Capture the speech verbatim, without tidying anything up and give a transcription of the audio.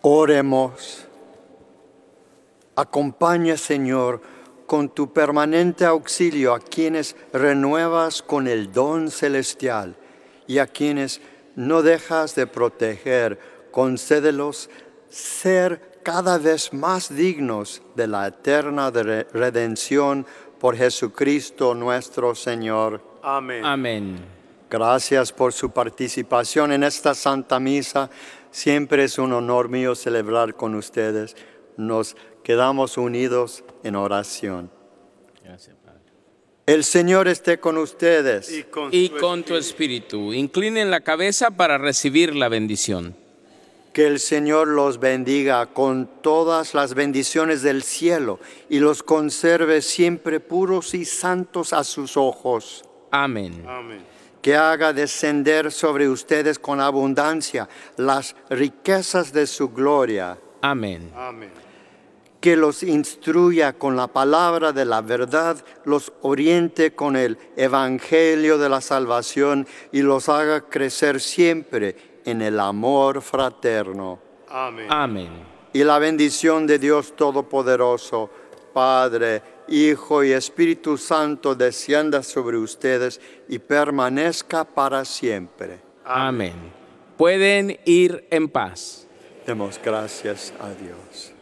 Oremos. Acompaña, Señor, con tu permanente auxilio a quienes renuevas con el don celestial y a quienes no dejas de proteger. Concédelos ser cada vez más dignos de la eterna redención por Jesucristo nuestro Señor. Amén. Amén. Gracias por su participación en esta Santa Misa. Siempre es un honor mío celebrar con ustedes. Nos quedamos unidos en oración. Gracias, Padre. El Señor esté con ustedes. Y con, Y su con tu espíritu, inclinen la cabeza para recibir la bendición. Que el Señor los bendiga con todas las bendiciones del cielo y los conserve siempre puros y santos a sus ojos. Amén. Amén. Que haga descender sobre ustedes con abundancia las riquezas de su gloria. Amén. Amén. Que los instruya con la palabra de la verdad, los oriente con el evangelio de la salvación y los haga crecer siempre en el amor fraterno. Amén. Amén. Y la bendición de Dios Todopoderoso, Padre, Hijo y Espíritu Santo, descienda sobre ustedes y permanezca para siempre. Amén. Pueden ir en paz. Demos gracias a Dios.